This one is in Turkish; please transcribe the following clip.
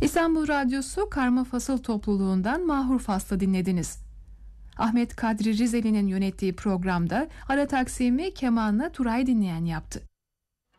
İstanbul Radyosu Karma Fasıl topluluğundan Mahur Faslı dinlediniz. Ahmet Kadri Rizeli'nin yönettiği programda ara taksimi kemanla Turay Dinleyen yaptı.